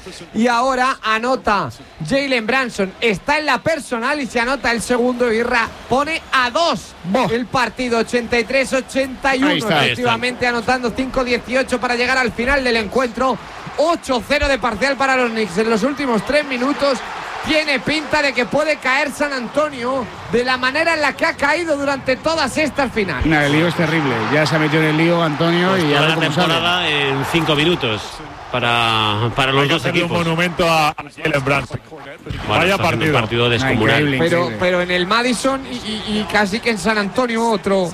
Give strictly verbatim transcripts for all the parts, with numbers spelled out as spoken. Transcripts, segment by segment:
y ahora anota Jalen Brunson, está en la personal y se anota el segundo. Irra pone a dos Bo. el partido, ochenta y tres ochenta y uno, efectivamente anotando cinco dieciocho para llegar al final del encuentro. Ocho cero de parcial para los Knicks en los últimos tres minutos. Tiene pinta de que puede caer San Antonio de la manera en la que ha caído durante todas estas finales. No, el lío es terrible. Ya se ha metido en el lío Antonio pues y ya la temporada sale. En cinco minutos para, para los dos equipos. Un monumento a Jalen Brunson. Bueno, Vaya partido. Un partido descomunal. No, pero, pero en el Madison y, y, y casi que en San Antonio otro.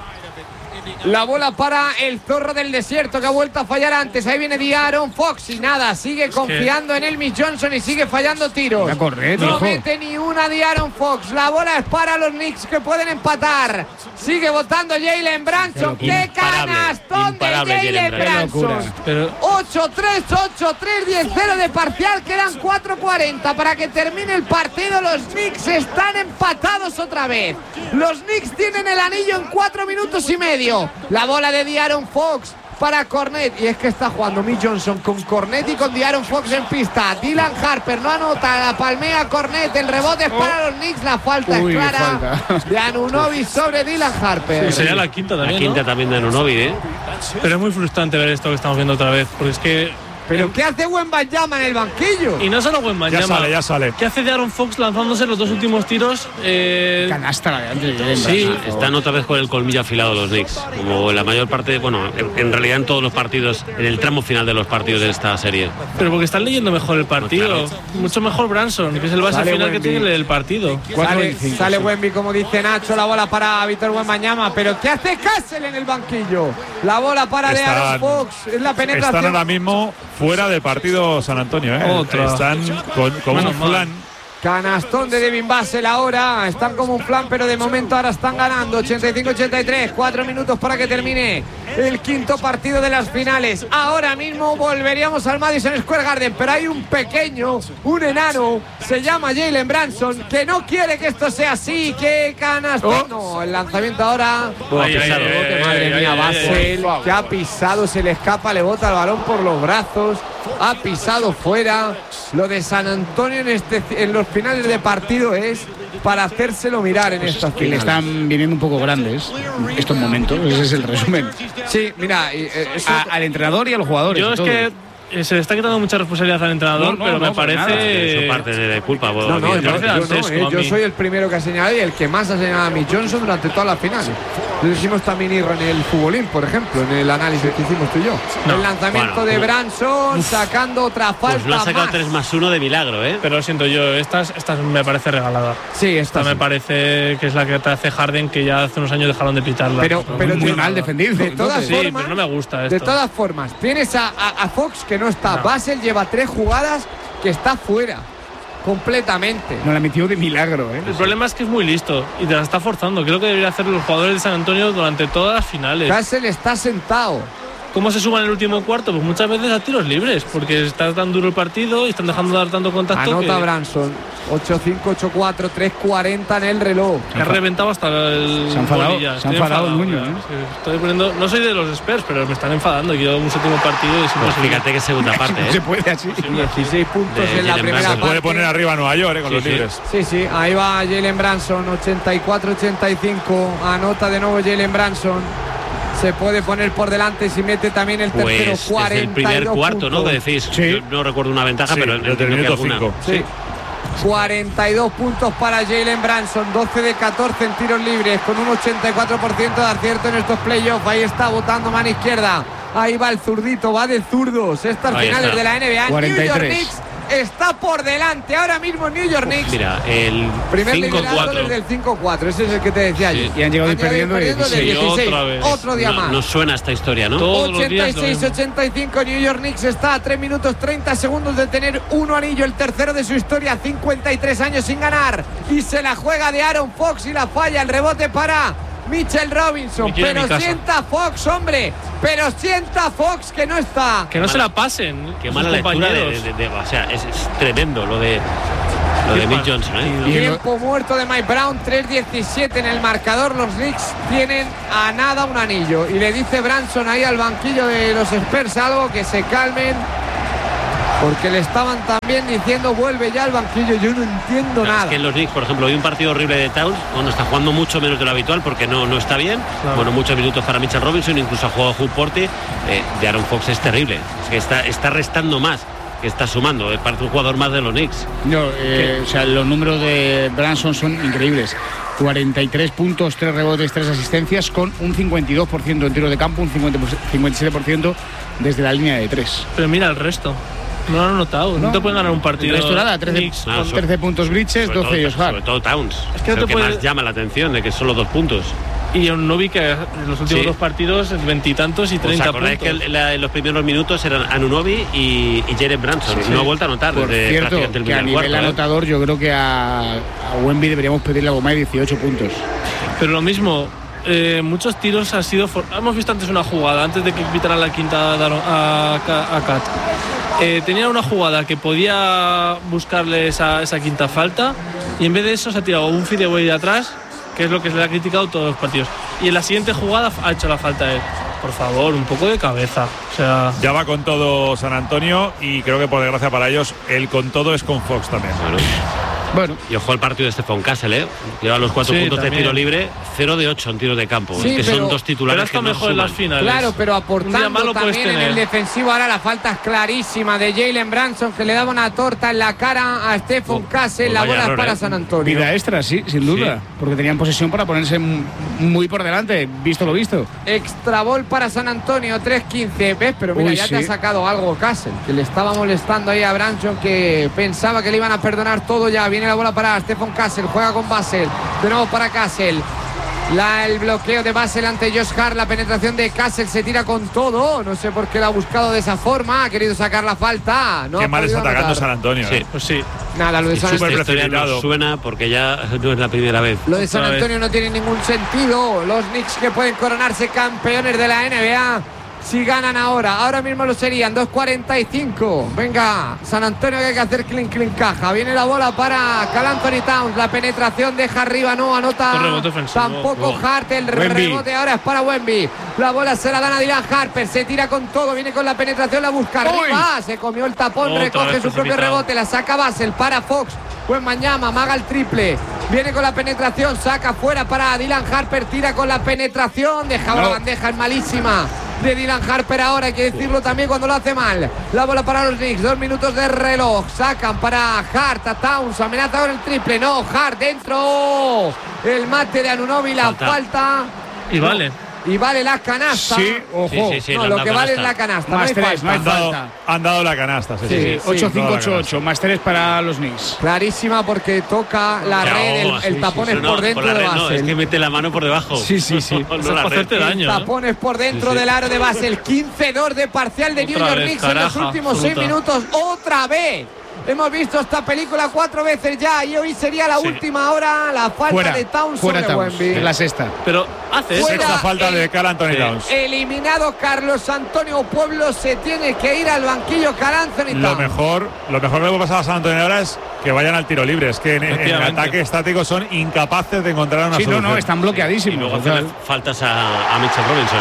La bola para el zorro del desierto que ha vuelto a fallar antes. Ahí viene De'Aaron Fox y nada, sigue confiando en el Mitch Johnson y sigue fallando tiros. Correr, no hijo. mete ni una De'Aaron Fox. La bola es para los Knicks que pueden empatar. Sigue votando Jalen Brunson. ¡Qué canastón de Jalen Brunson! ocho tres, ocho tres, diez cero de parcial. Quedan cuatro cuarenta para que termine el partido. Los Knicks están empatados otra vez. Los Knicks tienen el anillo en cuatro minutos y medio. La bola de De'Aaron Fox para Cornet. Y es que está jugando Mitch Johnson con Cornet y con De'Aaron Fox en pista. Dylan Harper no anota, la palmea Cornet. El rebote es para los Knicks. La falta Uy, es clara falta. de Anunoby sobre Dylan Harper. Sí, sería la quinta también. La quinta ¿no? también de Anunoby, ¿eh? Pero es muy frustrante ver esto que estamos viendo otra vez. Porque es que. ¿Pero qué hace Wembanyama en el banquillo? Y no solo Wembanyama. Ya sale, ya sale. ¿Qué hace De'Aaron Fox lanzándose los dos últimos tiros? Eh... Canasta la de antes. Sí, están otra vez con el colmillo afilado los Knicks. Como la mayor parte, bueno, en, en realidad en todos los partidos, en el tramo final de los partidos de esta serie. Pero porque están leyendo mejor el partido. No, claro. Mucho mejor Brunson, que es el base sale final Wemby. Que tiene el partido. Sale, sale Wemby, como dice Nacho, la bola para Víctor Wembanyama. Pero ¿qué hace Castle en el banquillo? La bola para están, De'Aaron Fox. Es la penetración. Están ahora mismo fuera del partido San Antonio, ¿eh? Otra. Están con, con un plan. Canastón de Devin Vassell ahora. Están como un plan, pero de momento ahora están ganando. ochenta y cinco ochenta y tres. Cuatro minutos para que termine el quinto partido de las finales. Ahora mismo volveríamos al Madison Square Garden, pero hay un pequeño, un enano, se llama Jalen Brunson, que no quiere que esto sea así. ¡Qué canastón! Oh. No, el lanzamiento ahora. Oh, ay, ay, ay, madre ay, mía, ay, Vassell, ay, que ha pisado, se le escapa, le bota el balón por los brazos. Ha pisado fuera. Lo de San Antonio en, este, en los finales de partido es para hacérselo mirar en estas finales. Le están viniendo un poco grandes estos momentos, ese es el resumen. Sí, mira, eso... a, al entrenador y a los jugadores. Yo es todo. que se le está quitando mucha responsabilidad al entrenador, no, no, pero no, me parece su parte de culpa. No, no, yo, yo, no, eh, yo soy el primero que ha señalado y el que más ha señalado a Mitch Johnson durante todas las finales. Lo dijimos también en el futbolín, por ejemplo, en el análisis que hicimos tú y yo. No, el lanzamiento bueno, de Brunson, uf, sacando otra falta. Pues lo ha sacado más. tres más uno de milagro, ¿eh? Pero lo siento yo, esta, esta me parece regalada. Sí, esta, esta sí. me parece que es la que te hace Harden, que ya hace unos años dejaron de pitarla. Pero, pero muy mal defendido. De todas sí, formas, pero no me gusta esto. De todas formas, tienes a, a, a Fox que no está. No. Vassell lleva tres jugadas que está fuera. Completamente. No la metió de milagro, ¿eh? El problema es que es muy listo y te la está forzando. Creo que debería hacer los jugadores de San Antonio durante todas las finales. Vassell está sentado. ¿Cómo se suman en el último cuarto? Pues muchas veces a tiros libres, porque está tan duro el partido y están dejando de dar tanto contacto. Anota que... Brunson. ocho cinco, ocho cuatro, tres cuarenta en el reloj. Me ha reventado hasta el. Se ha enfadado, se ha enfadado el Muñoz, ¿eh? Sí, estoy poniendo, no soy de los Spurs, pero me están enfadando. Quiero un séptimo partido y pues fíjate que segunda parte, ¿eh? No se puede así. Sí, dieciséis puntos de en la primera parte. Se puede poner arriba a Nueva York, ¿eh? Con sí, los sí. libres. Sí, sí, ahí va Jalen Brunson, ochenta y cuatro ochenta y cinco. Anota de nuevo Jalen Brunson. Se puede poner por delante si mete también el tercero. Pues cuarenta y dos es el primer cuarto, puntos. ¿no? Que decís. Sí. Yo no recuerdo una ventaja, Sí, pero desde el minuto cinco. Sí. sí. cuarenta y dos puntos para Jalen Brunson, doce de catorce en tiros libres, con un ochenta y cuatro por ciento de acierto en estos playoffs. Ahí está botando mano izquierda. Ahí va el zurdito, va de zurdos. Estas Ahí finales está. de la N B A. cuarenta y tres. New York Knicks está por delante ahora mismo New York Knicks. Mira, el primer cinco liderato desde el cinco cuatro. Ese es el que te decía sí. yo. Y han llegado perdiendo de dieciséis. dieciséis. Otra vez. Otro día no, más. No suena esta historia, ¿no? ochenta y seis ochenta y cinco. New York Knicks está a tres minutos treinta segundos de tener uno anillo, el tercero de su historia, cincuenta y tres años sin ganar. Y se la juega de Aaron Fox y la falla. El rebote para Mitchell Robinson. Pero sienta Fox, hombre. Pero sienta Fox que no está. Que no se la pasen. Qué mala lectura de, de, de, o sea, es, es tremendo lo de lo de Mitch Johnson, ¿eh? Tiempo muerto de Mike Brown, tres diecisiete en el marcador. Los Knicks tienen a nada un anillo. Y le dice Brunson ahí al banquillo de los Spurs algo, que se calmen. Porque le estaban también diciendo vuelve ya al banquillo. Yo no entiendo Claro, nada. Es que en los Knicks, por ejemplo, hay un partido horrible de Towns, cuando está jugando mucho menos de lo habitual porque no, no está bien. Claro. Bueno, muchos minutos para Mitchell Robinson, incluso ha jugado Hugh Porty. Eh, de Aaron Fox es terrible. Es que está, está restando más que está sumando. Parece un jugador más de los Knicks. No, eh, o sea, los números de Branson son increíbles. cuarenta y tres puntos, tres rebotes, tres asistencias, con un cincuenta y dos por ciento en tiro de campo, un cincuenta, cincuenta y siete por ciento desde la línea de tres. Pero mira el resto. No lo han notado, no, no te pueden ganar un partido. El resto nada, trece, no, trece sobre, puntos Bridges, doce ellos Hart. Sobre todo Towns. Es que no es te lo que puede... más llama la atención, de que solo dos puntos. Y un Novi que en los últimos sí. dos partidos veintitantos y treinta puntos. Que el, la, en los primeros minutos eran Anunoby y, y Jalen Branson. Sí, sí. No ha vuelto a anotar Por desde cierto, prácticamente el que a nivel cuarto, anotador, ¿eh? Yo creo que a, a Wemby deberíamos pedirle algo más de dieciocho puntos. Pero lo mismo, eh, muchos tiros han sido. For... Hemos visto antes una jugada, antes de que quitaran la quinta a, a, a Cat. Eh, tenía una jugada que podía buscarle esa, esa quinta falta y en vez de eso se ha tirado un fadeaway de atrás, que es lo que se le ha criticado todos los partidos, y en la siguiente jugada ha hecho la falta a él. Por favor, un poco de cabeza. O sea, ya va con todo San Antonio y creo que por desgracia para ellos el con todo es con Fox también. Bueno. Bueno. Y ojo al partido de Stephon Castle, ¿eh? Lleva los cuatro sí, puntos también. De tiro libre, cero de ocho en tiros de campo. Sí, es que pero, son dos titulares pero que no mejor en las finales. Claro, pero aportando también en el defensivo. Ahora la falta es clarísima de Jalen Branson, que le daba una torta en la cara a Stephon Castle. Oh, la bola es para eh. San Antonio. Vida extra, sí, sin duda. Sí. Porque tenían posesión para ponerse muy por delante, visto lo visto. Extra ball para San Antonio, tres quince. ¿Ves? Pero mira, Uy, ya sí. te ha sacado algo Castle, que le estaba molestando ahí a Branson, que pensaba que le iban a perdonar todo ya. Viene la bola para Stephon Castle, juega con Basel, de nuevo para Castle. La, el bloqueo de Basel ante Josh Hart, la penetración de Castle, se tira con todo. No sé por qué la ha buscado de esa forma, ha querido sacar la falta. No qué mal está atacando anotar. San Antonio. Sí, ¿eh? pues sí. Nada, lo de San Antonio no suena porque ya no es la primera vez. Lo de San Antonio no tiene ningún sentido. Los Knicks que pueden coronarse campeones de la N B A. Si ganan ahora, ahora mismo lo serían dos cuarenta y cinco. Venga, San Antonio, que hay que hacer clean, clean, caja. Viene la bola para Karl Anthony Towns. La penetración deja arriba, no anota tampoco oh. Hart. El Wemby. Rebote ahora es para Wemby. La bola se la dan a Dylan Harper. Se tira con todo, viene con la penetración, la busca arriba. Se comió el tapón, Otra recoge su propio rebote. La saca Basel para Fox. Wembanyama, amaga el triple. Viene con la penetración, saca fuera para Dylan Harper. Tira con la penetración, deja no. la bandeja, es malísima de Dylan Harper ahora, hay que decirlo también cuando lo hace mal. La bola para los Knicks, dos minutos de reloj. Sacan para Hart, a Towns, amenaza con el triple. No, Hart dentro. El mate de Anunoby, la falta. falta. Y vale. Y vale la canasta. Sí, ojo. Sí, sí, sí, no, lo que canasta. vale es la canasta. Más no tres, no hay han, dado, falta. han dado la canasta. Sí, sí, sí, sí. ocho cinco ocho ocho, más tres para los Knicks. Clarísima porque toca la no, red. El, el sí, tapón sí, es no, por dentro de Basel. No, es que mete la mano por debajo. Sí, sí, sí. no, no, no hacerte daño. El tapón es por dentro sí, sí. del aro de Basel. quince dos de parcial de Otra New York vez, Knicks caraja, en los últimos absoluta. seis minutos. Otra vez. Hemos visto esta película cuatro veces ya y hoy sería la sí. última hora. La falta fuera, de Towns fuera sobre Towns, Wemby. la sexta. Pero hace sexta falta el, de Karl Anthony sí. Towns. Eliminado Carlos Antonio Pueblo, se tiene que ir al banquillo Karl Anthony Towns. Lo mejor, lo mejor que le puede pasar a San Antonio ahora es que vayan al tiro libre. Es que en, en el ataque estático son incapaces de encontrar una sí, solución. No, no, están bloqueadísimos. Y luego hacer faltas a, a Mitchell Robinson.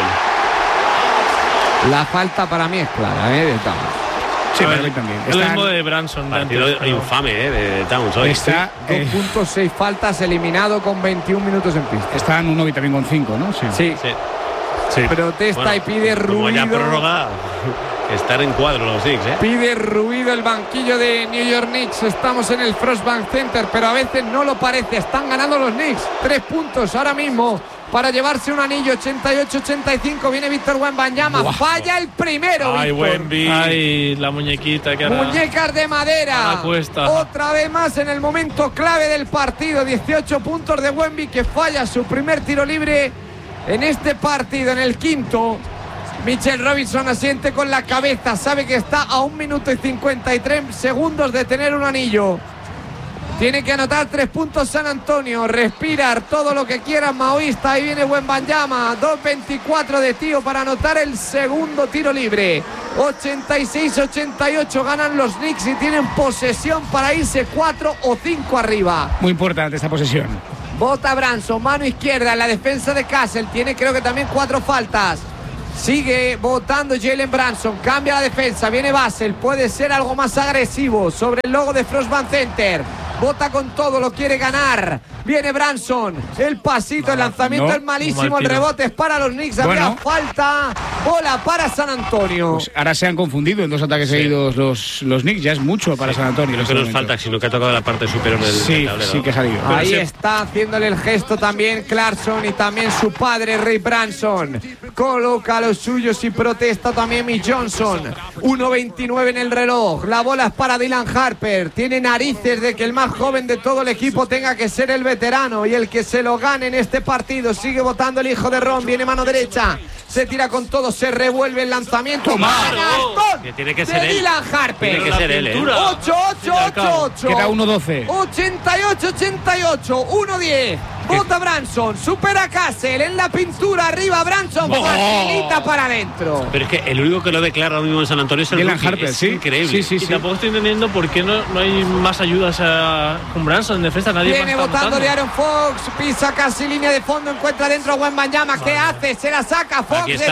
La falta para mí es clara, ¿eh? De Towns. Sí, para mí también. El mismo de Branson. Partido de antes, infame eh, de Towns hoy. Está eh, dos punto seis faltas, eliminado con veintiún minutos en pista. Está en uno y también con cinco, ¿no? Sí. Sí. sí. sí. Protesta bueno, y pide ruido. Como ya prórroga, estar en cuadro los Knicks, ¿eh? Pide ruido el banquillo de New York Knicks. Estamos en el Frost Bank Center, pero a veces no lo parece. Están ganando los Knicks. Tres puntos ahora mismo para llevarse un anillo. Ochenta y ocho ochenta y cinco. Viene Víctor Wembanyama. Wow. Falla el primero. Ay, Wemby. Ay, la muñequita que ahora... Muñecas de madera. Cuesta. Otra vez más en el momento clave del partido. dieciocho puntos de Wemby, que falla su primer tiro libre en este partido, en el quinto. Mitchell Robinson asiente con la cabeza. Sabe que está a un minuto y cincuenta y tres segundos de tener un anillo. Tiene que anotar tres puntos San Antonio. Respirar todo lo que quiera maoísta. Ahí viene Wembanyama. dos veinticuatro de tío para anotar el segundo tiro libre. ochenta y seis ochenta y ocho ganan los Knicks y tienen posesión para irse cuatro o cinco arriba. Muy importante esta posesión. Bota Branson, mano izquierda en la defensa de Castle. Tiene creo que también cuatro faltas. Sigue votando Jalen Branson. Cambia la defensa. Viene Basel. Puede ser algo más agresivo sobre el logo de Frostband Center. Vota con todo. Lo quiere ganar. Viene Branson. El pasito. El lanzamiento no, es malísimo. El rebote es para los Knicks. Había bueno. falta. Bola para San Antonio. Pues ahora se han confundido en dos ataques sí. seguidos los, los Knicks. Ya es mucho para sí. San Antonio. No que nos falta, sino que ha tocado la parte superior del, sí, del tablero. Sí, que ha salido. Ahí sí. está haciéndole el gesto también Clarkson y también su padre, Ray Branson. Coloca a los suyos y protesta también mi Johnson. uno veintinueve en el reloj. La bola es para Dylan Harper. Tiene narices de que el más joven de todo el equipo tenga que ser el veterano y el que se lo gane en este partido. Sigue votando el hijo de Ron. Viene mano derecha. Se tira con todo. Se revuelve el lanzamiento. ¡Claro! Que tiene que ser él. Dylan Harper. Tiene que ser él, ¿eh? ocho ocho ocho ocho. Queda uno doce. ochenta y ocho ochenta y ocho. uno diez. Vota Branson, supera Castle en la pintura, arriba Branson, oh. facilita para adentro. Pero es que el único que lo ve claro ahora mismo en San Antonio es el Dylan Harper, es sí. increíble. Sí, sí, sí. Y tampoco estoy entendiendo por qué no, no hay más ayudas a, con Branson en defensa. Nadie Viene votando de Aaron Fox, pisa casi línea de fondo, encuentra dentro a Wembanyama. ¿Qué hace? Se la saca Fox de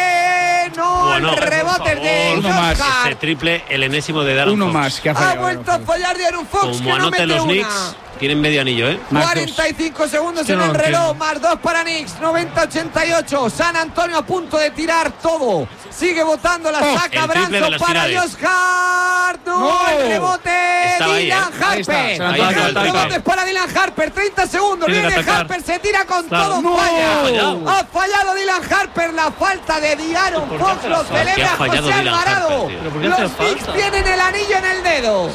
tres. No, bueno, el rebote favor, de uno más. Ese triple, el enésimo de Aaron Uno Fox. más que ha, ha vuelto a fallar de Aaron Fox. Como que no anote mete los una. Knicks, tienen medio anillo, ¿eh? cuarenta y cinco segundos en el reloj, más dos para Knicks, noventa ochenta y ocho. San Antonio a punto de tirar todo. Sigue votando, la oh, saca Branson para Josh Hart. No, no, el rebote Dylan ahí, ¿eh? Harper. Ahí el rebote es para Dylan Harper, treinta segundos. Viene Harper, se tira con claro. todo. No. Falla. Ha fallado Dylan Harper. La falta de Diaron Fox lo celebra José Alvarado. Los Knicks tienen el anillo en el dedo.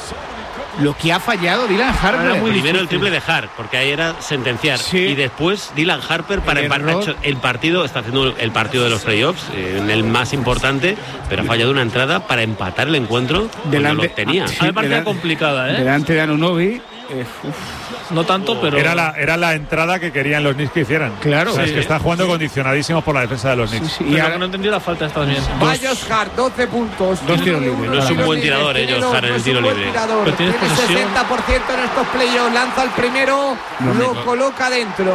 Lo que ha fallado Dylan Harper. Primero difícil. El triple de Hart, porque ahí era sentenciar. Sí. Y después Dylan Harper para empatar el partido. Está haciendo el partido de los playoffs, eh, en el más importante, pero ha fallado una entrada para empatar el encuentro delante, lo tenía. Sí, a mí me parecía complicada, ¿eh? Delante de Anunoby. Eh, no tanto, pero era la, era la entrada que querían los Knicks que hicieran. Claro. O sea, sí. es que están jugando condicionadísimos por la defensa de los Knicks. Sí, sí. Y ahora no entendí la falta, está bien. Va Josh Hart, doce puntos. Dos tiros libres. No es un buen tirador, eh, Josh Hart en el tiro libre. Pero tiene sesenta por ciento en estos playoffs. Lanza el primero, no, lo no. coloca dentro.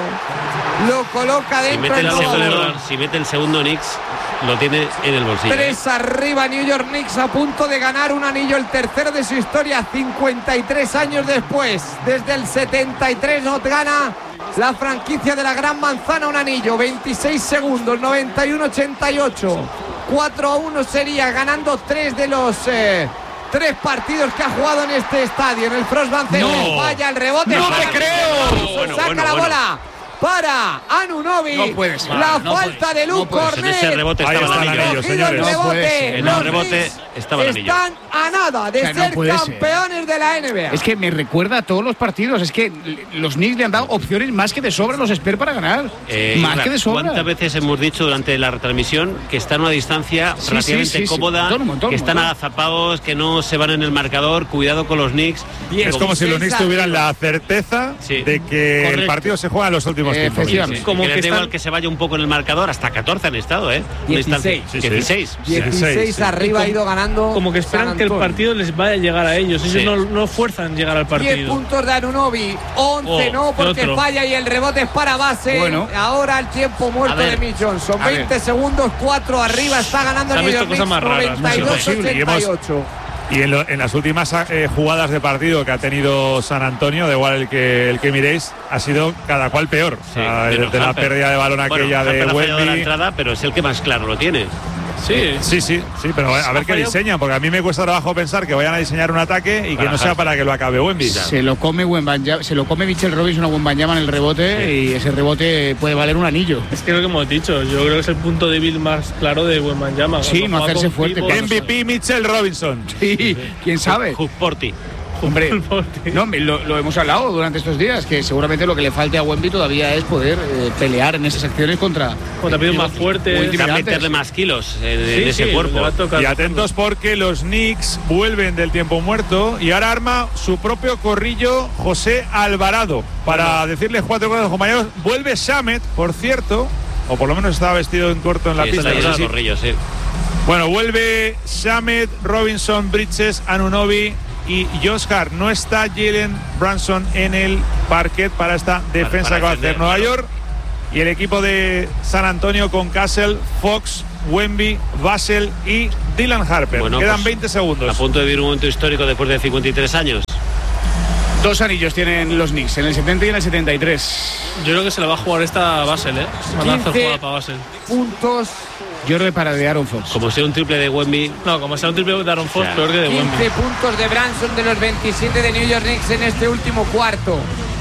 Lo coloca dentro. Si mete el, segundo, si mete el segundo Knicks, lo tiene en el bolsillo. Tres arriba, New York Knicks a punto de ganar un anillo, el tercero de su historia, cincuenta y tres años después. Desde el setenta y tres no gana la franquicia de la Gran Manzana un anillo. veintiséis segundos, noventa y uno ochenta y ocho. cuatro a uno sería, ganando tres de los eh, tres partidos que ha jugado en este estadio, en el Frostband Center. No. Vaya el rebote. No te creo. Bueno, Saca bueno, la bola. Bueno. Para Anunoby, no puede ser, la no falta puede, de Luke no Cornet. En ese rebote estaba el anillo, anillo señores. El rebote, en el rebote estaba el anillo. Están a nada de o sea, ser no campeones ser. de la N B A. Es que me recuerda a todos los partidos. Es que los Knicks le han dado opciones más que de sobra a los Spurs para ganar. Eh, más que de sobra. ¿Cuántas veces hemos dicho durante la retransmisión que están a una distancia sí, relativamente sí, sí, cómoda, sí. Montón, montón, que están montón. agazapados, que no se van en el marcador? Cuidado con los Knicks. Es como, como si los Knicks tuvieran la certeza sí. de que Correcto. el partido se juega en los últimos eh, tiempos. Como que, que les da igual que se vaya un poco en el marcador, hasta catorce han estado, ¿eh? dieciséis. Sí, sí. dieciséis. dieciséis arriba ha ido ganando. Como que esperan que el partido les vaya a llegar a ellos. Ellos sí. no, no fuerzan llegar al partido. diez puntos de Anunoby, once oh, no, porque falla y el rebote es para base. Bueno. Ahora el tiempo muerto de Mitch Johnson. veinte segundos, cuatro arriba, está ganando New York Knicks, noventa y dos ochenta y ocho. Y en, lo, en las últimas eh, jugadas de partido que ha tenido San Antonio, da igual el que el que miréis, ha sido cada cual peor. Sí, o sea, de la pérdida de balón aquella bueno, de Wemby. La entrada, pero es el que más claro lo tiene. Sí, sí, sí, sí, pero a ver qué diseñan, porque a mí me cuesta trabajo pensar que vayan a diseñar un ataque y que no sea para que lo acabe Wemby. Se lo come Wembanyama, se lo come Mitchell Robinson a Wembanyama en el rebote sí. y ese rebote puede valer un anillo. Es que lo que hemos dicho, yo creo que es el punto débil más claro de Wembanyama. Sí, no hacerse fuerte. M V P Mitchell Robinson. Sí, quién sabe. Hugporti. Hombre, no, lo, lo hemos hablado durante estos días, que seguramente lo que le falte a Wemby todavía es poder eh, pelear en esas acciones contra contra pedidos más fuertes, meterle más kilos en, sí, en ese sí, cuerpo. Y atentos porque los Knicks vuelven del tiempo muerto y ahora arma su propio corrillo José Alvarado para bueno. decirles cuatro cosas a los compañeros. Vuelve Shamet, por cierto, o por lo menos estaba vestido en corto en la sí, pista. Está sí. corrillo, sí. Bueno, vuelve Shamet, Robinson, Bridges, Anunoby y Josh Hart. No está Jalen Branson en el parquet para esta defensa para, para que va a hacer Nueva York. y el equipo de San Antonio con Castle, Fox, Wemby, Vassell y Dylan Harper. Bueno, quedan pues, veinte segundos. A punto de vivir un momento histórico después de cincuenta y tres años. Dos anillos tienen los Knicks, en el setenta y en el setenta y tres. Yo creo que se la va a jugar esta Vassell, ¿eh? Van a hacer jugada para Vassell. Puntos. Yo creo que para de Aaron Fox. Como sea un triple de Wemby. No, como sea un triple de Aaron Fox, claro. Peor que de Wemby. quince puntos de Branson de los veintisiete de New York Knicks en este último cuarto.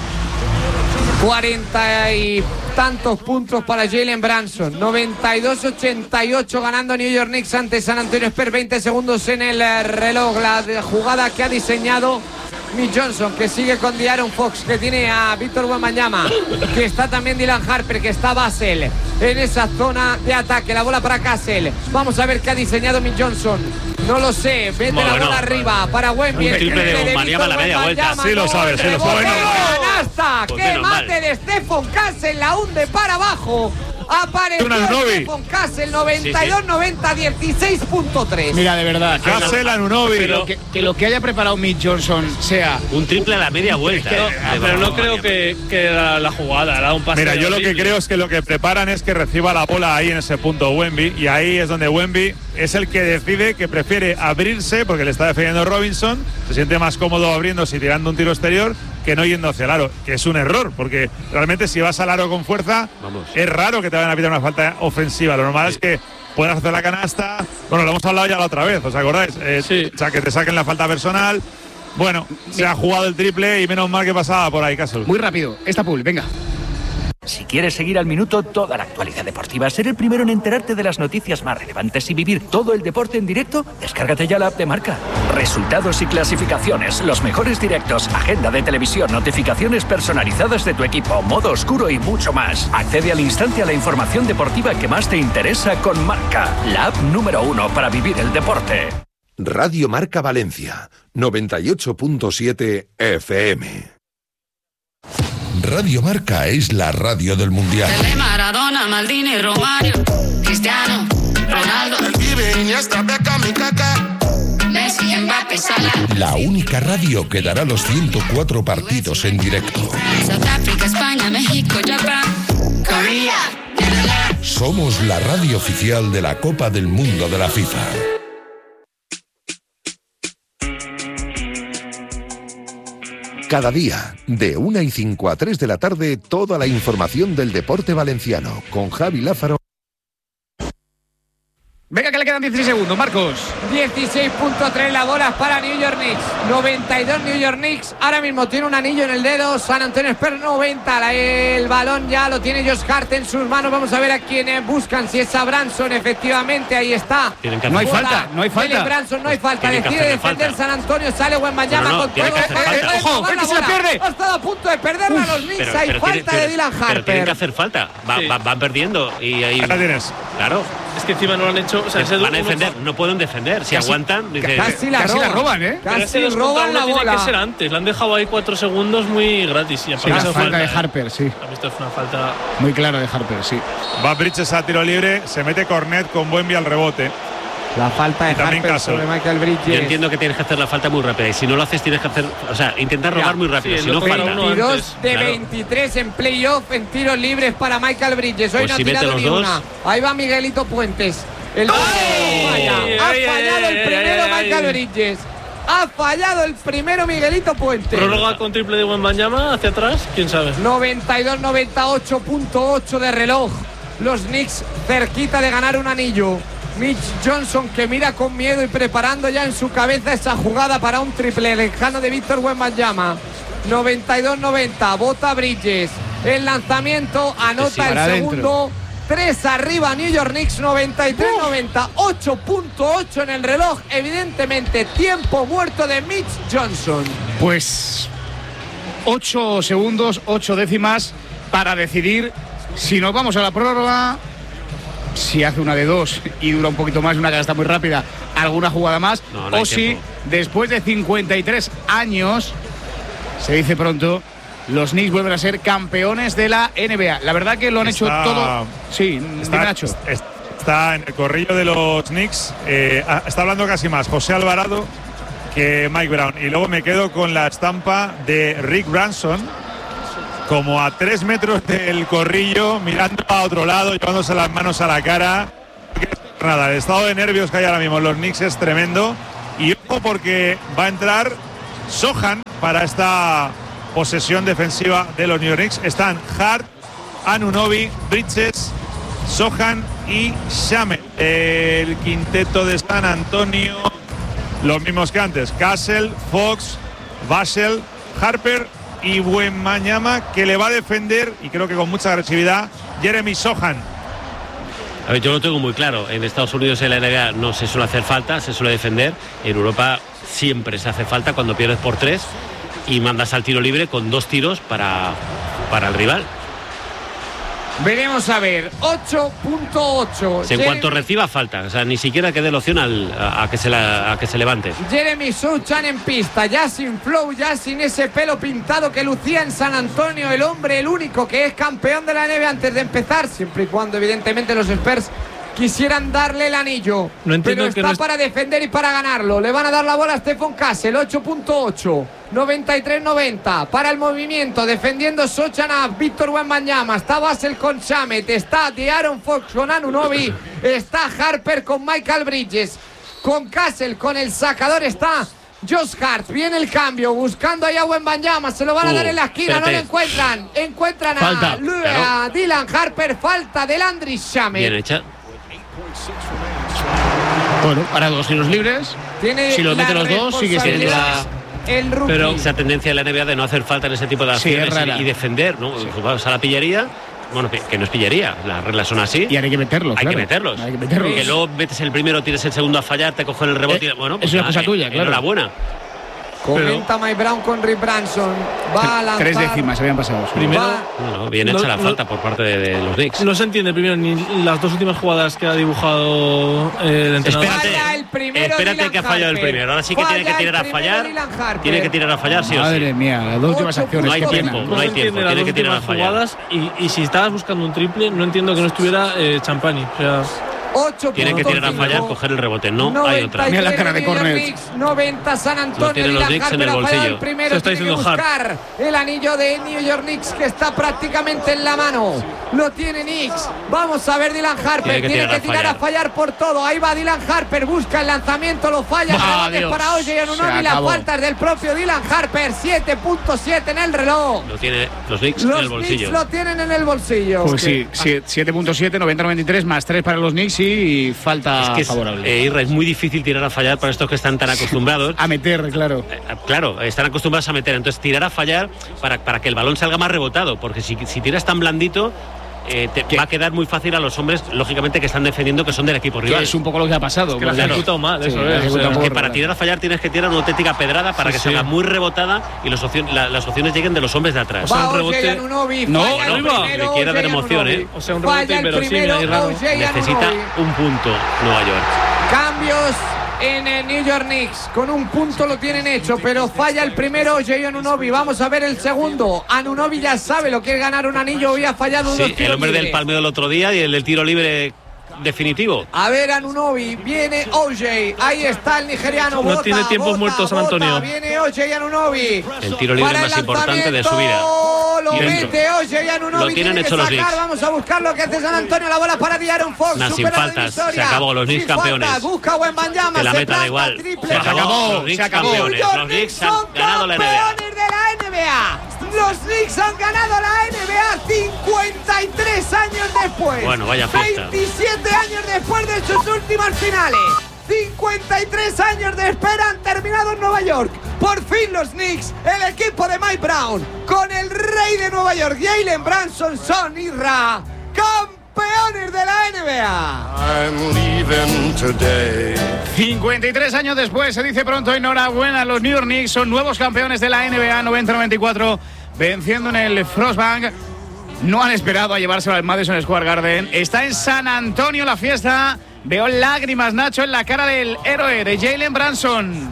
cuarenta y tantos puntos para Jalen Branson. noventa y dos ochenta y ocho ganando New York Knicks ante San Antonio Spurs. veinte segundos en el reloj. La jugada que ha diseñado Mitch Johnson, que sigue con De'Aaron Fox, que tiene a Víctor Wembanyama, que está también Dylan Harper, que está Vassell en esa zona de ataque. La bola para Castle. Vamos a ver qué ha diseñado Mitch Johnson. No lo sé. Vete bueno, la bola no, arriba para Wemby. El triple de Wembanyama a la media vuelta. Sí lo sabes, sí lo sabes. ¡Canasta! Pues ¡Qué mate mal. de Stephon Castle! La hunde para abajo. Apareció Stephon Castle, noventa y dos noventa, dieciséis punto tres. Mira, de verdad, Castle Anunoby. Pero que, que lo que haya preparado Mitch Johnson sea un triple a la media vuelta. No, eh. Pero no creo que, que la, la jugada era un pase. Mira, yo lo que creo es que lo que preparan es que reciba la bola ahí en ese punto Wemby, y ahí es donde Wemby es el que decide que prefiere abrirse porque le está defendiendo Robinson, se siente más cómodo abriéndose y tirando un tiro exterior que no yendo hacia el aro, que es un error, porque realmente si vas al aro con fuerza, Vamos. es raro que te vayan a pitar una falta ofensiva. Lo normal sí. es que puedas hacer la canasta. Bueno, lo hemos hablado ya la otra vez, ¿os acordáis? Eh, sí. O sea, que te saquen la falta personal. Bueno, se ha jugado el triple y menos mal que pasaba por ahí, Castle. Muy rápido, esta pool, venga. Si quieres seguir al minuto toda la actualidad deportiva, ser el primero en enterarte de las noticias más relevantes y vivir todo el deporte en directo, descárgate ya la app de Marca. Resultados y clasificaciones, los mejores directos, agenda de televisión, notificaciones personalizadas de tu equipo, modo oscuro y mucho más. Accede al instante a la información deportiva que más te interesa con Marca, la app número uno para vivir el deporte. Radio Marca Valencia, noventa y ocho punto siete F M. Radio Marca es la radio del Mundial. Maradona, Maldini, Romario, Cristiano, Ronaldo, Messi, Mbappé, Salah. La única radio que dará los ciento cuatro partidos en directo. Sudáfrica, España, México, Japón, Corea. Somos la radio oficial de la Copa del Mundo de la FIFA. Cada día, de una y cinco a tres de la tarde, toda la información del deporte valenciano, con Javi Lázaro. Venga, que le quedan dieciséis segundos, Marcos. dieciséis punto tres la bola para New York Knicks. noventa y dos New York Knicks. Ahora mismo tiene un anillo en el dedo. San Antonio Spurs noventa. El balón ya lo tiene Josh Hart en sus manos. Vamos a ver a quién buscan. Si es a Branson, efectivamente. Ahí está. No hay falta, no hay falta. Branson, no hay falta. Decide defender San Antonio. Sale Wembanyama no, no, con todo. Eh, eh, ojo, que se la pierde. Ha estado a punto de perderla a los Knicks. Pero, hay pero falta tiene, de Dylan Harper. Pero tienen que hacer falta. Va, sí. va, van perdiendo. Y ahí. Ahí la tienes. Claro. Es que encima no lo han hecho. O sea, ese van a defender, no pueden defender. Si casi, aguantan, dice, casi, la, casi roban. la roban, ¿eh? Casi, casi roban la bola. Tiene que ser antes. Le han dejado ahí cuatro segundos muy gratis. Y sí, la falta, falta de Harper, sí. Ha visto una falta muy clara de Harper, sí. Va Bridges a tiro libre, se mete Cornet con Wemby al rebote. La falta de Harper sobre Michael Bridges. Yo entiendo que tienes que hacer la falta muy rápida y si no lo haces tienes que hacer, o sea, intentar robar ya, muy rápido, sí, si no falta. veintidós de claro. veintitrés en playoff en tiros libres para Michael Bridges. Hoy pues no si ha tirado ni dos. una. Ahí va Miguelito Puentes. El ¡ay! Falla. Ay, ha ay, fallado ay, el primero ay, Michael ay. Bridges. Ha fallado el primero Miguelito Puentes. Prórroga con triple de Wembanyama hacia atrás, quién sabe. noventa y dos noventa y ocho punto ocho de reloj. Los Knicks cerquita de ganar un anillo. Mitch Johnson que mira con miedo y preparando ya en su cabeza esa jugada para un triple lejano de Víctor Wembanyama. noventa y dos noventa, bota Bridges. El lanzamiento anota el segundo. tres arriba New York Knicks, noventa y tres noventa, ocho punto ocho en el reloj. Evidentemente tiempo muerto de Mitch Johnson. Pues ocho segundos, ocho décimas para decidir si nos vamos a la prórroga. Si hace una de dos y dura un poquito más, una canasta muy rápida, alguna jugada más, no, no o si tiempo. Después de cincuenta y tres años, se dice pronto, los Knicks vuelven a ser campeones de la N B A. La verdad que lo han está, hecho todo. Sí, está, Nacho. Está en el corrillo de los Knicks. Eh, está hablando casi más José Alvarado que Mike Brown. Y luego me quedo con la estampa de Rick Branson, como a tres metros del corrillo, mirando a otro lado, llevándose las manos a la cara. Nada, el estado de nervios que hay ahora mismo en los Knicks es tremendo. Y ojo, porque va a entrar Sohan para esta posesión defensiva de los New York Knicks. Están Hart, Anunoby, Bridges, Sohan y Shamet. El quinteto de San Antonio, los mismos que antes: Castle, Fox, Vassell, Harper y Wembanyama, que le va a defender, y creo que con mucha agresividad, Jeremy Sohan. A ver, yo lo tengo muy claro. En Estados Unidos, en la N B A, no se suele hacer falta, se suele defender. En Europa siempre se hace falta cuando pierdes por tres y mandas al tiro libre con dos tiros para, para el rival. Veremos a ver, ocho punto ocho. En cuanto reciba falta, o sea, ni siquiera que dé la opción al, a, a, que se la, a que se levante. Jeremy Sochan en pista, ya sin flow, ya sin ese pelo pintado que lucía en San Antonio, el hombre, el único que es campeón de la N B A antes de empezar, siempre y cuando evidentemente los Spurs quisieran darle el anillo. No pero está que no es... para defender y para ganarlo. Le van a dar la bola a Stephon Castle, ocho punto ocho. noventa y tres noventa para el movimiento, defendiendo Sochan a Víctor Wembanyama. Está Vassell con Shamet, está De'Aaron Fox con Anunoby, está Harper con Michael Bridges, con Castle, con el sacador está Josh Hart. Viene el cambio, buscando ahí a Wembanyama, se lo van a uh, dar en la esquina, espérate. no lo encuentran. Encuentran Falta, a, Lu- claro. a Dylan Harper, falta de Landry Shamet. Bien hecha. Bueno, para dos tiros libres. Tiene si los mete los dos, sigue siendo la... el rookie. Pero esa tendencia de la N B A de no hacer falta en ese tipo de acciones sí, y, y defender, ¿no? Sí. Vas a la pillería. Bueno, que no es pillería, las reglas son así. Y hay que meterlos. Hay claro. que meterlos. Hay que meterlos. Que luego metes el primero, tienes el segundo a fallar, te cogen el rebote. Eh, y, bueno, pues es una cosa eh, tuya, claro. Enhorabuena. Comenta Mike Brown con Rick Branson. Va a lanzar. Tres décimas habían pasado. Primero, no, no, bien hecha no, la no, falta por parte de, de los Knicks. No se entiende primero ni las dos últimas jugadas que ha dibujado eh, el entrenador. Espérate, el primero, espérate que ha fallado el primero. Ahora sí que Falla tiene que tirar a fallar. Tiene que tirar a fallar, sí o sí. Madre mía, las dos últimas acciones. No hay qué tiempo, pena. no hay tiempo. Las Tiene dos que tirar a últimas fallar. jugadas y, y si estabas buscando un triple, no entiendo que no estuviera eh, Champani. O sea, ocho tiene que tirar a fallar, coger el rebote. No hay otra. Mira la cara de Cornet. noventa San Antonio. Lo tienen los Knicks en el bolsillo. El primero Se está tiene que diciendo buscar el anillo de New York Knicks, que está prácticamente en la mano. Lo tiene Knicks. Vamos a ver Dylan Harper. Tiene que Tiene tirar que a tirar a fallar. fallar por todo. Ahí va Dylan Harper. Busca el lanzamiento, lo falla. Ah, Rebotes Dios. para Oye Anunoby. Las acabó. faltas del propio Dylan Harper. siete punto siete en el reloj. Lo tiene los Knicks en Los el bolsillo. Knicks lo tienen en el bolsillo. Pues sí, siete punto siete, noventa noventa y tres más tres para los Knicks y falta Es que es, favorable. eh, Irra, es muy difícil tirar a fallar para estos que están tan acostumbrados. A meter, claro. Eh, claro, están acostumbrados a meter. Entonces, tirar a fallar para, para que el balón salga más rebotado. Porque si, si tiras tan blandito, eh, te va a quedar muy fácil a los hombres, lógicamente, que están defendiendo, que son del equipo Que rival. es un poco lo que ha pasado. es que la has claro. ejecutado mal, Sí, eso la has es. O sea, ejecutado Es que poco para regular. tirar a fallar tienes que tirar una auténtica pedrada para Sí, que sí. salga muy rebotada y los opción, la- las opciones lleguen de los hombres de atrás. Va un rebote- Oye Anunoby. No, falla el arriba. primero, Le quiere dar Oye emoción, Anunoby. ¿eh? O sea, un rebote Falla el inverosímil primero, ahí raro. Oye Necesita Anunoby. un punto Nueva York. Cambios en el New York Knicks. Con un punto lo tienen hecho, pero falla el primero Oye Anunoby. Vamos a ver el segundo. Anunoby ya sabe lo que es ganar un anillo. Hoy ha fallado un Sí, el hombre del palmeo del otro día y el del tiro libre definitivo. A ver, Anunoby, viene O J, ahí está el nigeriano. No bota, tiene tiempos bota, muertos San bota, Antonio. Viene O J Anunoby. El tiro libre Para más el importante de su vida. lanzamiento, Lo Y dentro. mete O J Anunoby. Lo tienen tiene hecho que los sacar. Knicks. Vamos a buscar lo que hace San Antonio. La bola para De'Aaron Fox. Nah, sin supera la faltas. divisoria. Se acabó, los Knicks Sin campeones. faltas, busca Wembanyama. Que la se meta da planta, igual. triple. Se acabó. acabó, Los Knicks se acabó. campeones. New York Los Knicks Knicks han son ganado la N B A. campeones de la N B A. Los Knicks han ganado la N B A cincuenta y tres años después. Bueno, vaya fiesta. veintisiete años después de sus últimas finales. cincuenta y tres años de espera han terminado en Nueva York. Por fin los Knicks, el equipo de Mike Brown, con el rey de Nueva York, Jalen Brunson, son Irra, campeones de la N B A. I'm leaving today. cincuenta y tres años después, se dice pronto, enhorabuena, los New York Knicks son nuevos campeones de la N B A noventa noventa y cuatro, venciendo en el Frostbank. No han esperado a llevárselo al Madison Square Garden. Está en San Antonio la fiesta. Veo lágrimas, Nacho, en la cara del héroe de Jalen Brunson.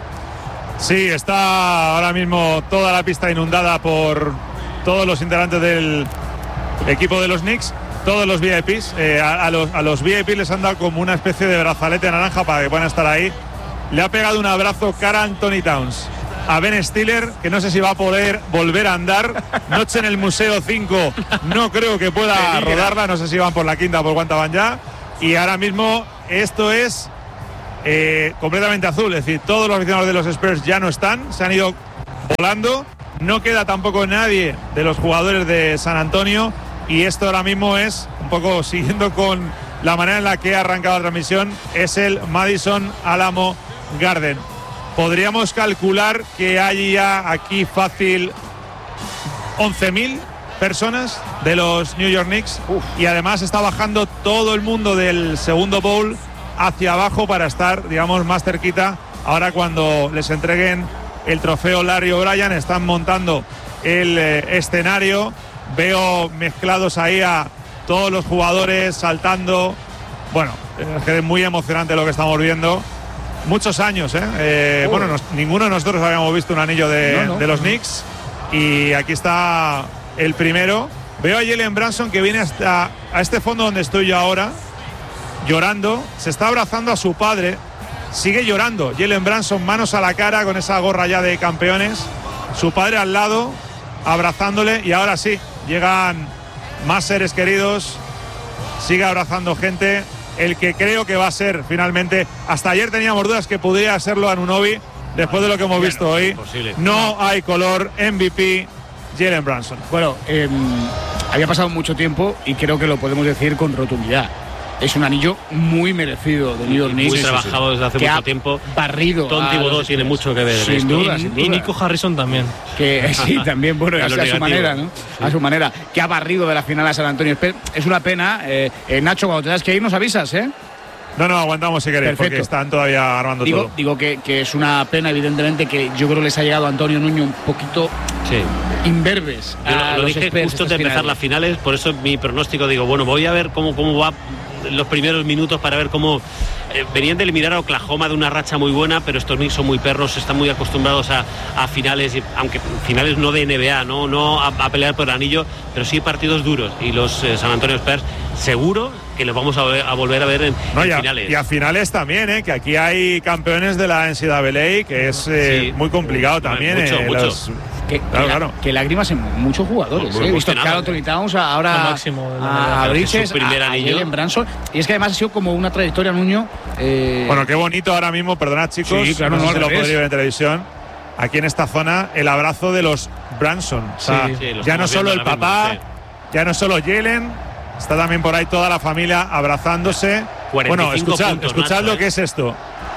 Sí, está ahora mismo toda la pista inundada por todos los integrantes del equipo de los Knicks, todos los V I Ps. Eh, a, a, los, a los V I Ps les han dado como una especie de brazalete naranja para que puedan estar ahí. Le ha pegado un abrazo cara a Anthony Towns. a Ben Stiller, que no sé si va a poder volver a andar. Noche en el Museo cinco, no creo que pueda rodarla, no sé si van por la quinta o por cuánta van ya. Y ahora mismo esto es eh, completamente azul, es decir, todos los aficionados de los Spurs ya no están, se han ido volando, no queda tampoco nadie de los jugadores de San Antonio, y esto ahora mismo es, un poco siguiendo con la manera en la que ha arrancado la transmisión, es el Madison Alamo Garden. Podríamos calcular que hay ya aquí fácil once mil personas de los New York Knicks. Uf. Y además está bajando todo el mundo del segundo bowl hacia abajo para estar, digamos, más cerquita. Ahora cuando les entreguen el trofeo Larry O'Brien, están montando el eh, escenario. Veo mezclados ahí a todos los jugadores saltando. Bueno, es muy emocionante lo que estamos viendo. Muchos años, ¿eh? eh bueno, nos, ninguno de nosotros habíamos visto un anillo de, no, no. de los Knicks. Y aquí está el primero. Veo a Jalen Brunson que viene hasta a este fondo donde estoy yo ahora, llorando. Se está abrazando a su padre. Sigue llorando. Jalen Brunson, manos a la cara con esa gorra ya de campeones. Su padre al lado, abrazándole. Y ahora sí, llegan más seres queridos. Sigue abrazando gente. El que creo que va a ser finalmente, hasta ayer teníamos dudas que podría serlo Anunoby, después de lo que hemos bueno, visto hoy. Imposible. No hay color. M V P Jalen Brunson. Bueno, eh, había pasado mucho tiempo y creo que lo podemos decir con rotundidad. Es un anillo muy merecido de New York Knicks. Muy trabajado desde hace mucho tiempo. Barrido. Tom Thibodeau tiene mucho que ver en sin esto. Duda, y, sin duda. Y Nico Harrison también. Que sí, también, bueno, a, a su manera, ¿no? Sí. A su manera. Que ha barrido de la final a San Antonio. Es una pena. Eh, eh, Nacho, cuando tengas que ir, nos avisas, ¿eh? No, no, aguantamos si queréis, porque están todavía armando digo, todo. Digo que, que es una pena, evidentemente, que yo creo que les ha llegado a Antonio Nuño un poquito sí. imberbes. Yo lo, lo dije justo de empezar finales. las finales, por eso mi pronóstico, digo, bueno, voy a ver cómo, cómo va los primeros minutos para ver cómo eh, venían de eliminar a Oklahoma de una racha muy buena, pero estos Knicks son muy perros, están muy acostumbrados a, a finales, aunque finales no de N B A, no, no a, a pelear por el anillo, pero sí partidos duros, y los eh, San Antonio Spurs seguro que los vamos a, ver, a volver a ver en, no, en y a, finales. Y a finales también, ¿eh? Que aquí hay campeones de la N C A A, que es eh, sí. muy complicado también. Mucho, eh, mucho. Los, que, claro, que, claro. que lágrimas en muchos jugadores. He ¿eh? visto a Carl Anthony Towns, ahora máximo, a, a Bridges, a, a Jalen Brunson. Y es que además ha sido como una trayectoria, Nuño. Eh... Bueno, qué bonito ahora mismo, perdonad chicos, sí, claro, no, no sé si lo podréis ver en televisión. Aquí en esta zona, el abrazo de los Brunson. O sea, sí, sí, ya no solo el papá, mismo, sí. ya no solo Jalen, está también por ahí toda la familia abrazándose. Bueno, escuchad, puntos, escuchad Nacho, lo eh. que es esto.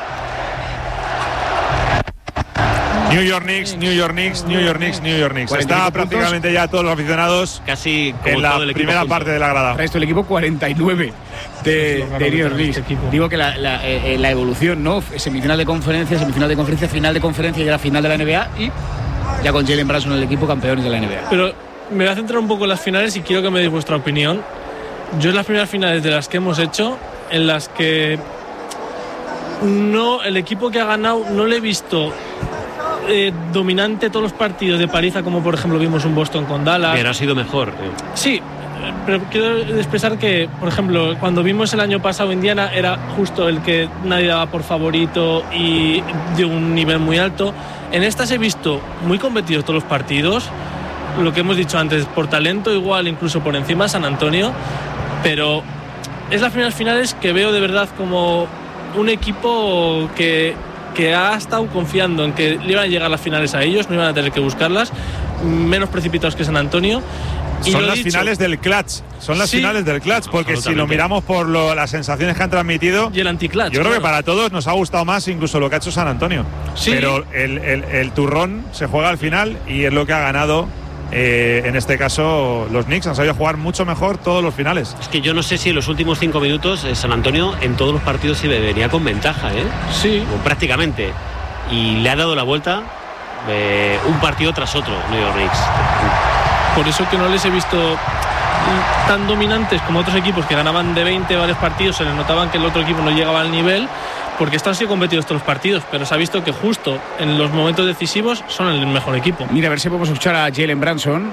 New York Knicks, New York Knicks, New York Knicks, New York Knicks. Está prácticamente ya todos los aficionados casi en la primera junto. parte de la grada. El resto del equipo cuarenta y nueve de, de New York Knicks. Digo que la, la, eh, la evolución, ¿no? Semifinal de conferencia, semifinal de conferencia, final de conferencia y la final de la N B A, y ya con Jalen Brunson en el equipo, campeones de la N B A. Pero me voy a centrar un poco en las finales y quiero que me deis vuestra opinión. Yo en las primeras finales de las que hemos hecho, en las que no, el equipo que ha ganado no le he visto eh, dominante todos los partidos de paliza, como por ejemplo vimos un Boston con Dallas. Pero ha sido mejor. Sí, pero quiero expresar que, por ejemplo, cuando vimos el año pasado Indiana, era justo el que nadie daba por favorito y de un nivel muy alto. En estas he visto muy competidos todos los partidos, lo que hemos dicho antes, por talento igual, incluso por encima de San Antonio, pero es las primeras finales que veo de verdad como un equipo que, que ha estado confiando en que le iban a llegar las finales a ellos, no iban a tener que buscarlas, menos precipitados que San Antonio. Y son las dicho, finales del clutch, son las sí, finales del clutch, porque si lo miramos por lo, las sensaciones que han transmitido, y el anti-clutch, yo creo claro. que para todos nos ha gustado más incluso lo que ha hecho San Antonio. Sí. Pero el, el, el turrón se juega al final y es lo que ha ganado. Eh, en este caso los Knicks han sabido jugar mucho mejor todos los finales. Es que yo no sé si en los últimos cinco minutos eh, San Antonio en todos los partidos se venía con ventaja, ¿eh? Sí. O prácticamente. Y le ha dado la vuelta eh, un partido tras otro New York Knicks. Por eso que no les he visto tan dominantes como otros equipos que ganaban de veinte varios partidos, se les notaban que el otro equipo no llegaba al nivel, porque están sido competidos todos los partidos, pero se ha visto que justo en los momentos decisivos son el mejor equipo. Mira, a ver si podemos escuchar a Jalen Brunson.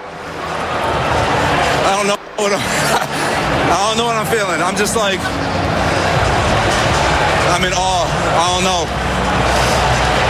I don't know what I don't know what I'm feeling. I'm just like I'm in awe. I don't know.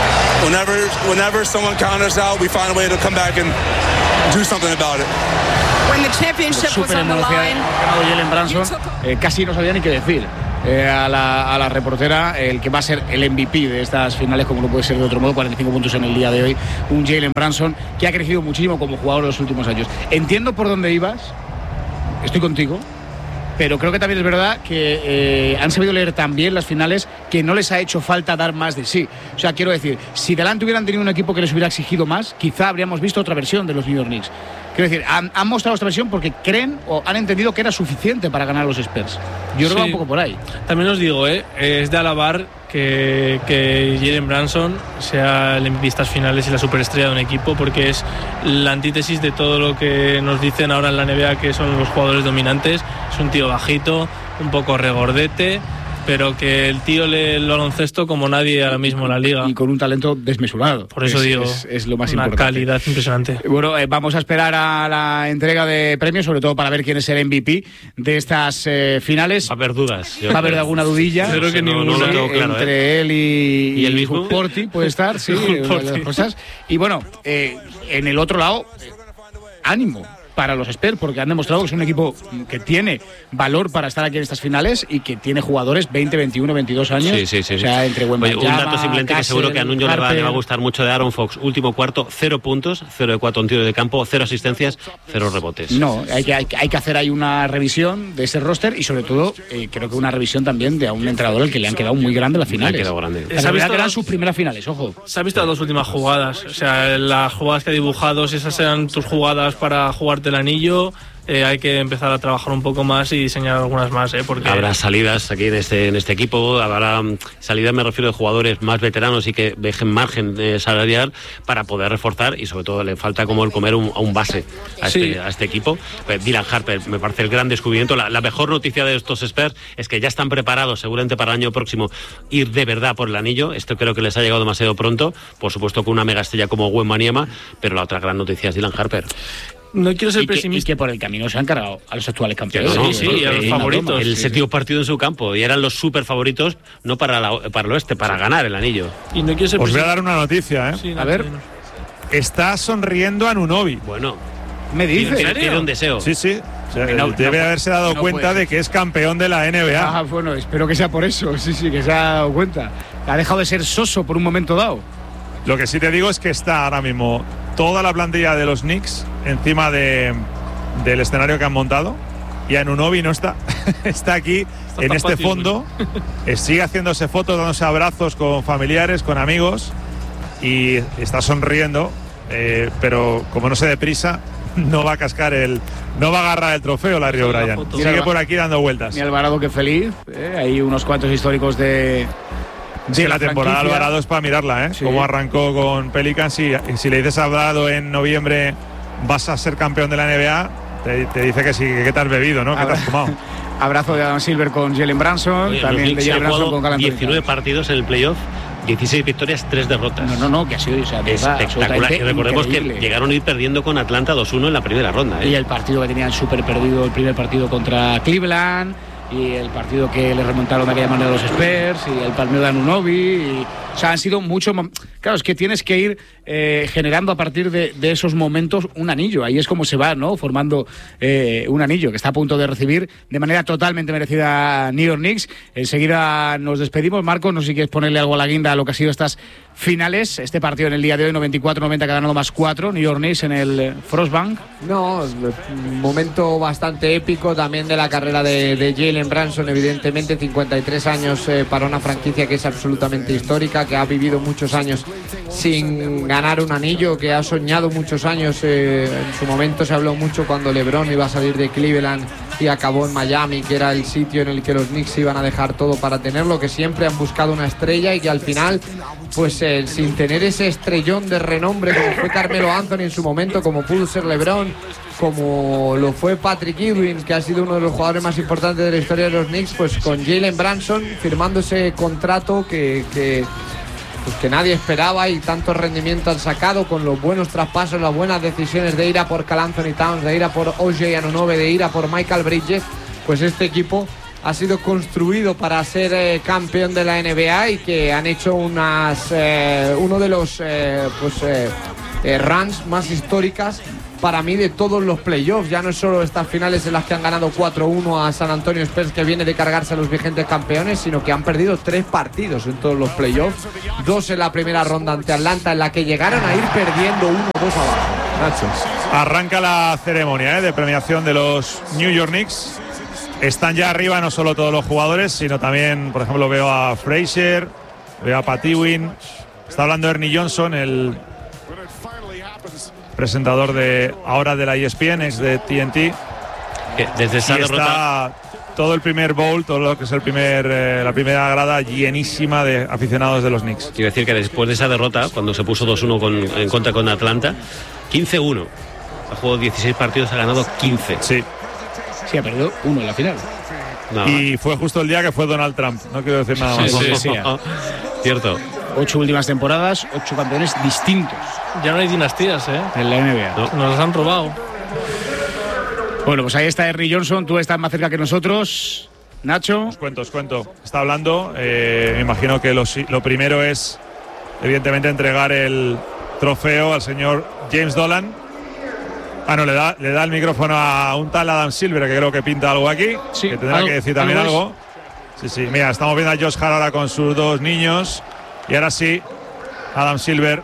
whenever whenever someone counters out, we find a way to come back and do something about it. When the championship was on the line, Jalen Brunson, eh, casi no sabía ni qué decir. Eh, a, la, a la reportera, el que va a ser el M V P de estas finales, como no puede ser de otro modo, cuarenta y cinco puntos en el día de hoy, un Jalen Brunson que ha crecido muchísimo como jugador en los últimos años. Entiendo por dónde ibas, estoy contigo, pero creo que también es verdad que eh, han sabido leer tan bien las finales que no les ha hecho falta dar más de sí. O sea, quiero decir, si delante hubieran tenido un equipo que les hubiera exigido más, quizá habríamos visto otra versión de los New York Knicks. Quiero decir, han, han mostrado esta versión porque creen o han entendido que era suficiente para ganar a los Spurs. Yo creo sí. que va un poco por ahí. También os digo, eh, es de alabar que, que Jalen Brunson sea el M V P de estas finales y la superestrella de un equipo, porque es la antítesis de todo lo que nos dicen ahora en la N B A, que son los jugadores dominantes. Es un tío bajito, un poco regordete, pero que el tío lee el baloncesto como nadie ahora mismo en la liga. Y con un talento desmesurado. Por eso es, digo, es, es lo más una importante. calidad impresionante. Bueno, eh, vamos a esperar a la entrega de premios, sobre todo para ver quién es el M V P de estas eh, finales. Va a haber dudas. Va a haber alguna dudilla. Creo que no, ninguna. no lo tengo claro, entre ¿eh? él y, ¿Y el mismo? Porti puede estar, sí, una de las cosas. Y bueno, eh, en el otro lado, eh, ánimo para los Spurs, porque han demostrado que es un equipo que tiene valor para estar aquí en estas finales y que tiene jugadores veinte, veintiuno, veintidós años. Sí, sí, sí. O sea, entre Oye, un dato simplemente que seguro que a Nuño le va, le va a gustar mucho de Aaron Fox. Último cuarto, cero puntos, cero de cuatro en tiro de campo, cero asistencias, cero rebotes. No, hay que, hay, hay que hacer ahí una revisión de ese roster y sobre todo eh, creo que una revisión también de a un entrenador al que le han quedado muy grande las finales. Le ha quedado grande. La verdad que eran sus primeras finales, ojo. Se han visto las dos últimas jugadas. O sea, las jugadas que ha dibujado, si esas eran tus jugadas para jugarte el anillo, Eh, hay que empezar a trabajar un poco más y diseñar algunas más, ¿eh? Porque habrá salidas aquí en este en este equipo, habrá salidas, me refiero, de jugadores más veteranos y que dejen margen de salarial para poder reforzar, y sobre todo le falta como el comer un, a un base a este, sí. a este equipo. Pues Dylan Harper me parece el gran descubrimiento. La, la mejor noticia de estos Spurs es que ya están preparados seguramente para el año próximo ir de verdad por el anillo. Esto creo que les ha llegado demasiado pronto, por supuesto con una mega estrella como Wembanyama, pero la otra gran noticia es Dylan Harper. No quiero ser y que, pesimista. Y que por el camino se han cargado a los actuales campeones. No, sí, sí, y a los favoritos. El sí, séptimo sí. partido en su campo, y eran los super favoritos, no para, la, para el oeste, para ganar el anillo. Y no quiero ser Os voy a pesimista. dar una noticia, ¿eh? Sí, no, A ver. no, no. Está sonriendo Anunoby. Bueno, Me dice. tiene, tiene un deseo. Sí, sí. O sea, No, debe no, haberse dado no cuenta puede. de que es campeón de la N B A. Ah, bueno, espero que sea por eso. Sí, sí, que se ha dado cuenta. Ha dejado de ser soso por un momento dado. Lo que sí te digo es que está ahora mismo toda la plantilla de los Knicks encima de, del escenario que han montado, y Anunoby no está. Está aquí Está en tan este fácil, fondo. Eh, sigue haciéndose fotos, dándose abrazos con familiares, con amigos, y está sonriendo, eh, pero como no se deprisa, no va a cascar el, no va a agarrar el trofeo Larry Esa es la O'Brien. foto. Sigue por aquí dando vueltas. Ni Alvarado que feliz. ¿eh? Hay unos cuantos históricos de. Sí, de la, temporada franquicia. Alvarado es para mirarla, ¿eh? Sí. Cómo arrancó con Pelicans, y, y si le dices a Alvarado en noviembre vas a ser campeón de la N B A, te, te dice que sí, que te has bebido, ¿no? Que te has tomado. Abrazo de Adam Silver con Jalen Brunson, Oye, también los de Knicks Jalen han Brunson jugado con Carl Anthony diecinueve Towns. partidos en el playoff, dieciséis victorias, tres derrotas. No, no, no, que ha sido, o sea, de verdad, Espectacular. Y absolutamente recordemos increíble. que llegaron a ir perdiendo con Atlanta dos uno en la primera ronda, ¿eh? Y el partido que tenían súper perdido, el primer partido contra Cleveland, y el partido que le remontaron de aquella manera a los Spurs, y el partido de Anunoby, y, o sea, han sido mucho. Claro, es que tienes que ir eh, generando a partir de, de esos momentos un anillo. Ahí es como se va, ¿no? Formando eh, un anillo que está a punto de recibir de manera totalmente merecida New York Knicks. Enseguida nos despedimos. Marcos, no sé si quieres ponerle algo a la guinda a lo que ha sido estas finales. Este partido en el día de hoy, noventa y cuatro noventa, que ha ganado más cuatro. New York Knicks en el Frostbank. No, un momento bastante épico también de la carrera de, de Jalen Brunson, evidentemente, cincuenta y tres años eh, para una franquicia que es absolutamente histórica, que ha vivido muchos años sin ganar un anillo, que ha soñado muchos años. Eh, en su momento se habló mucho cuando LeBron iba a salir de Cleveland y acabó en Miami, que era el sitio en el que los Knicks iban a dejar todo para tenerlo, que siempre han buscado una estrella y que al final, pues eh, sin tener ese estrellón de renombre como fue Carmelo Anthony en su momento, como pudo ser LeBron, como lo fue Patrick Ewing, que ha sido uno de los jugadores más importantes de la historia de los Knicks, pues con Jalen Brunson firmando ese contrato que, que, pues que nadie esperaba, y tanto rendimiento han sacado con los buenos traspasos, las buenas decisiones de ir a por Carl Anthony Towns, de ir a por O J Anunoby, de ir a por Michael Bridges. Pues este equipo ha sido construido para ser eh, campeón de la N B A y que han hecho unas eh, uno de los eh, pues eh, eh, runs más históricas para mí de todos los playoffs. Ya no es solo estas finales en las que han ganado cuatro uno a San Antonio Spurs, que viene de cargarse a los vigentes campeones, sino que han perdido tres partidos en todos los playoffs, dos en la primera ronda ante Atlanta, en la que llegaron a ir perdiendo uno dos abajo. Nacho. Arranca la ceremonia ¿eh? de premiación de los New York Knicks. Están ya arriba no solo todos los jugadores, sino también, por ejemplo, veo a Frazier, veo a Pat Ewing. Está hablando Ernie Johnson, el presentador de ahora de la E S P N, ex de T N T. Desde esa y derrota está todo el primer bowl, todo lo que es el primer, eh, la primera grada llenísima de aficionados de los Knicks. Quiero decir que después de esa derrota, cuando se puso dos uno con, en contra con Atlanta, quince uno. Ha jugado dieciséis partidos, ha ganado quince. Sí. Sí, ha perdido uno en la final. No. Y fue justo el día que fue Donald Trump. No quiero decir nada más. Sí, sí, sí. Cierto. Ocho últimas temporadas, ocho campeones distintos. Ya no hay dinastías, ¿eh? En la N B A. No. Nos las han robado. Bueno, pues ahí está Ernie Johnson. Tú estás más cerca que nosotros. Nacho. Os cuento, os cuento. Está hablando. Eh, me imagino que lo, lo primero es, evidentemente, entregar el trofeo al señor James Dolan. Ah, no, le da, le da el micrófono a un tal Adam Silver, que creo que pinta algo aquí, sí, que tendrá algo, que decir también algo. algo. Sí, sí, mira, estamos viendo a Josh Hart ahora con sus dos niños. Y ahora sí, Adam Silver,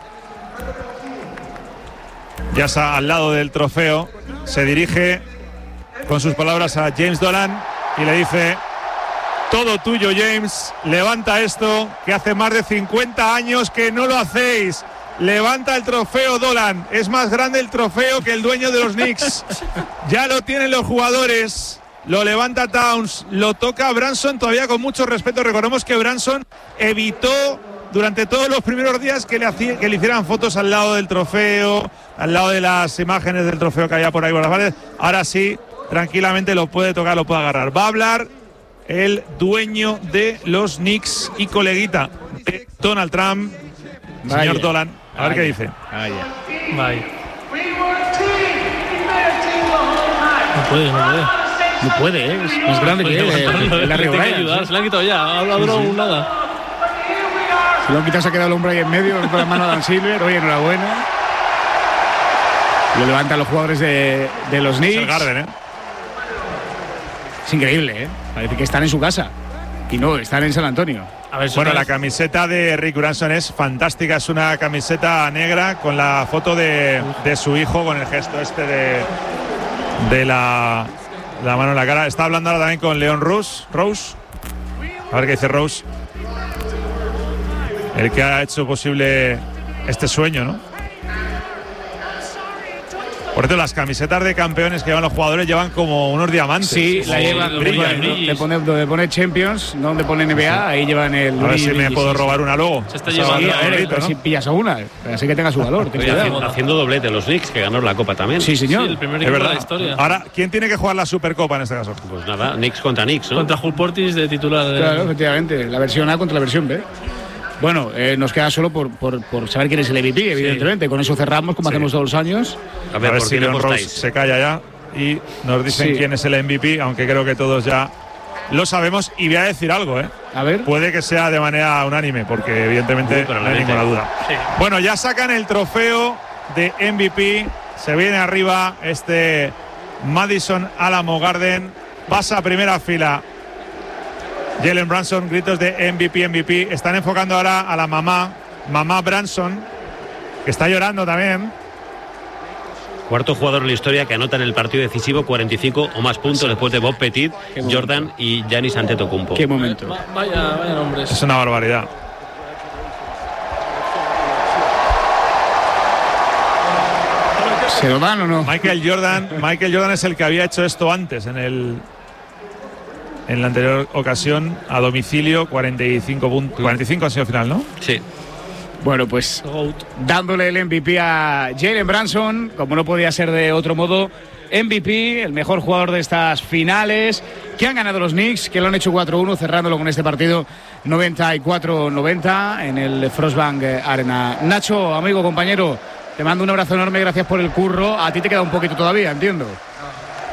ya está al lado del trofeo, se dirige con sus palabras a James Dolan y le dice: todo tuyo, James, levanta esto, que hace más de cincuenta años que no lo hacéis. Levanta el trofeo, Dolan. Es más grande el trofeo que el dueño de los Knicks. Ya lo tienen los jugadores. Lo levanta Towns. Lo toca Branson todavía con mucho respeto. Recordemos que Branson evitó durante todos los primeros días que le, hacía, que le hicieran fotos al lado del trofeo, al lado de las imágenes del trofeo que había por ahí por las paredes. Ahora sí, tranquilamente lo puede tocar, lo puede agarrar. Va a hablar el dueño de los Knicks y coleguita de Donald Trump, Vaya. señor Dolan. A ver Vaya. qué dice. Vaya. Vaya. No puede, no puede. No puede, ¿eh? Es más grande que él. Le Larry tiene que O'Brien, ayudar. ¿sí? Se le han quitado ya. Ha durado Sí, sí. nada. Se lo han quitado, se ha quedado el hombre ahí en medio con la mano de Dan Silver. Oye, enhorabuena. Lo levantan los jugadores de, de los Knicks. Es el Garden, ¿eh? Es increíble, ¿eh? Parece que están en su casa. Y no, están en San Antonio. A ver, Bueno, la camiseta de Rick Branson es fantástica. Es una camiseta negra con la foto de, de su hijo, con el gesto este de, de la, la mano en la cara. Está hablando ahora también con Leon Rose. Rose. A ver qué dice Rose. El que ha hecho posible este sueño, ¿no? Por cierto, las camisetas de campeones que llevan los jugadores llevan como unos diamantes. Sí, la llevan. Brillan, ¿no? Donde pone, donde pone Champions, donde pone N B A, ahí llevan el. A ver si me brillis, puedo sí, robar sí. una luego. Se está Esa llevando otra Sí, a ver, bonita, pero ¿no? si pillas a una, así que tenga su valor. ten Oye, cuidado. haciendo, haciendo doblete los Knicks, que ganaron la Copa también. Sí, señor. Sí, el primer Es equipo de verdad. la historia. Ahora, ¿quién tiene que jugar la Supercopa en este caso? Pues nada, Knicks contra Knicks, ¿no? Contra Hull Portis de titular. De... Claro, efectivamente. La versión A contra la versión B. Bueno, eh, nos queda solo por, por, por saber quién es el M V P, evidentemente. Con eso cerramos, como Sí. hacemos todos los años. A ver, A ver ¿por si quién Leon Rose apostáis? se calla ya y nos dicen Sí. quién es el M V P, aunque creo que todos ya lo sabemos. Y voy a decir algo, ¿eh? A ver. Puede que sea de manera unánime, porque evidentemente Muy no hay probablemente. ninguna duda. Sí. Bueno, ya sacan el trofeo de M V P. Se viene arriba este Madison Alamo Garden. Pasa a primera fila Jalen Branson, gritos de M V P, M V P. Están enfocando ahora a la mamá, mamá Branson, que está llorando también. Cuarto jugador en la historia que anota en el partido decisivo cuarenta y cinco o más puntos después de Bob Petit, Jordan y Giannis Antetokounmpo. Qué momento. Va- Vaya, vaya nombres. Es una barbaridad. ¿Se lo dan o no? Michael Jordan, Michael Jordan es el que había hecho esto antes en el en la anterior ocasión a domicilio, cuarenta y cinco puntos, cuarenta y cinco ha sido final, ¿no? Sí. Bueno, pues dándole el M V P a Jalen Branson, como no podía ser de otro modo, M V P, el mejor jugador de estas finales, que han ganado los Knicks, que lo han hecho cuatro uno, cerrándolo con este partido noventa y cuatro noventa en el Frostbank Arena. Nacho, amigo, compañero, te mando un abrazo enorme, gracias por el curro. A ti te queda un poquito todavía, entiendo.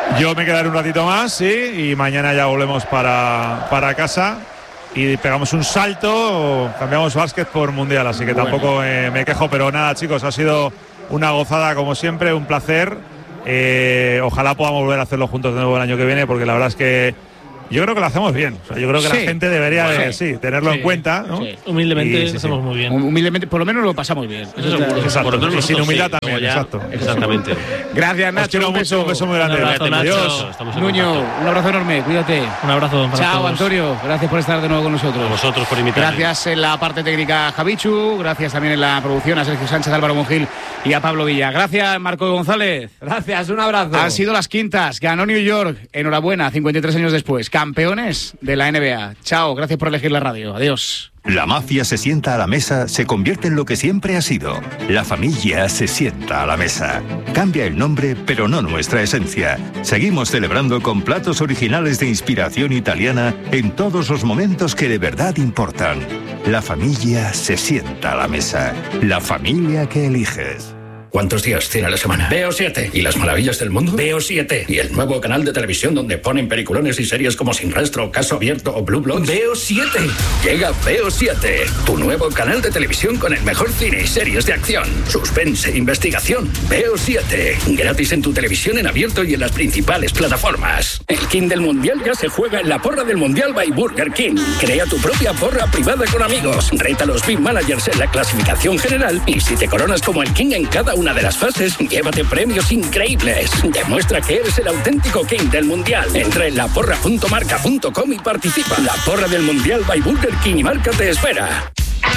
Yo me quedaré un ratito más, sí, y mañana ya volvemos para, para casa y pegamos un salto, cambiamos básquet por mundial, así que bueno. tampoco eh, me quejo, pero nada, chicos, ha sido una gozada como siempre, un placer. Eh, ojalá podamos volver a hacerlo juntos de nuevo el año que viene, porque la verdad es que yo creo que lo hacemos bien. O sea, yo creo que sí. la gente debería bueno, de, sí, tenerlo sí. en cuenta, ¿no? Sí. Humildemente y, sí, lo hacemos sí. muy bien. Humildemente, por lo menos lo pasamos bien. Eso seguro. Exacto. Por lo menos sin humildad sí. también, ya, exacto. Exactamente. Gracias, Nacho. Un beso, un beso muy grande. Un abrazo, Adiós. Nuño, un abrazo enorme, cuídate. Un abrazo para Chao, todos. Antonio. Gracias por estar de nuevo con nosotros. A vosotros por invitarme. Gracias en la parte técnica a Javichu, gracias también en la producción a Sergio Sánchez, Álvaro Mongil y a Pablo Villa. Gracias, Marco González. Gracias, un abrazo. Han sido las quintas, ganó New York. Enhorabuena, cincuenta y tres años después. Campeones de la N B A. Chao, gracias por elegir la radio. Adiós. La mafia se sienta a la mesa, se convierte en lo que siempre ha sido. La familia se sienta a la mesa. Cambia el nombre, pero no nuestra esencia. Seguimos celebrando con platos originales de inspiración italiana en todos los momentos que de verdad importan. La familia se sienta a la mesa. La familia que eliges. ¿Cuántos días tiene a la semana? Veo siete. ¿Y las maravillas del mundo? Veo siete. ¿Y el nuevo canal de televisión donde ponen peliculones y series como Sin Rastro, Caso Abierto o Blue Bloods? Veo siete. Llega Veo siete, tu nuevo canal de televisión con el mejor cine y series de acción, suspense, investigación. Veo siete. Gratis en tu televisión en abierto y en las principales plataformas. El King del Mundial ya se juega en la porra del Mundial by Burger King. Crea tu propia porra privada con amigos. Reta a los Big Managers en la clasificación general y si te coronas como el King en cada una de las fases, llévate premios increíbles. Demuestra que eres el auténtico King del Mundial. Entra en la porra punto marca punto com y participa. La porra del Mundial by Burger King y Marca te espera.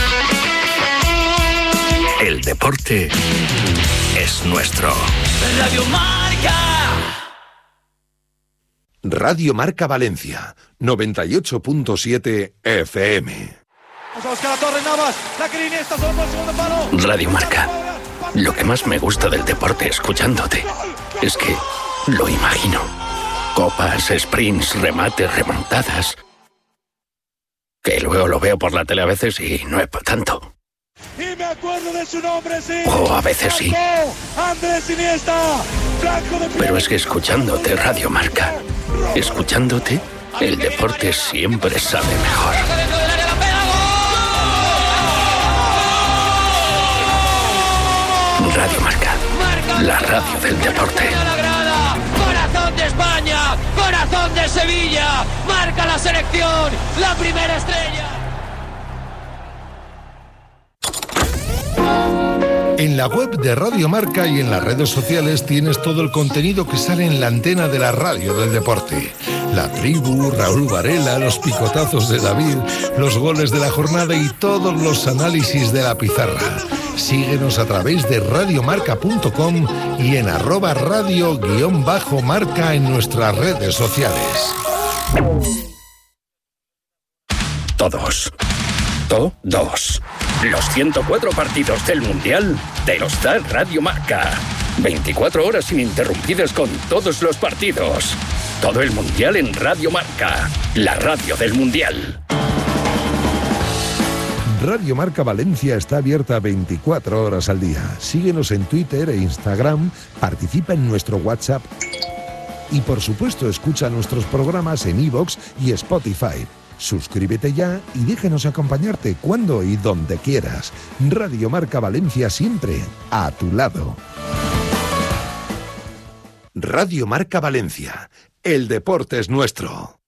El deporte es nuestro. Radio Marca. Radio Marca Valencia, noventa y ocho punto siete F M. Radio Marca. Lo que más me gusta del deporte escuchándote es que lo imagino. Copas, sprints, remates, remontadas. Que luego lo veo por la tele a veces y no es para tanto. Y me acuerdo de su nombre, sí. O a veces sí. Andrés Iniesta. Pero es que escuchándote Radio Marca, escuchándote, el deporte siempre sabe mejor. Radio Marca, la radio del deporte. Corazón de España, corazón de Sevilla, marca la selección, la primera estrella. En la web de Radio Marca y en las redes sociales tienes todo el contenido que sale en la antena de la radio del deporte. La tribu, Raúl Varela, los picotazos de David, los goles de la jornada y todos los análisis de la pizarra. Síguenos a través de radiomarca punto com y en arroba radio guión bajo marca en nuestras redes sociales. Todos. Todos. Los ciento cuatro partidos del Mundial te los da Radio Marca. veinticuatro horas ininterrumpidas con todos los partidos. Todo el Mundial en Radio Marca, la radio del Mundial. Radio Marca Valencia está abierta veinticuatro horas al día. Síguenos en Twitter e Instagram, participa en nuestro WhatsApp y por supuesto escucha nuestros programas en iVoox y Spotify. Suscríbete ya y déjanos acompañarte cuando y donde quieras. Radio Marca Valencia siempre a tu lado. Radio Marca Valencia. El deporte es nuestro.